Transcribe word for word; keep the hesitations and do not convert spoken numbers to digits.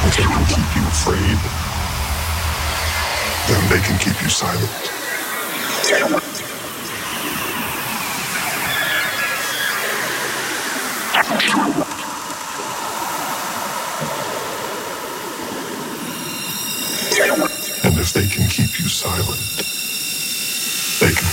If they can keep you afraid, then they can keep you silent. And if they can keep you silent,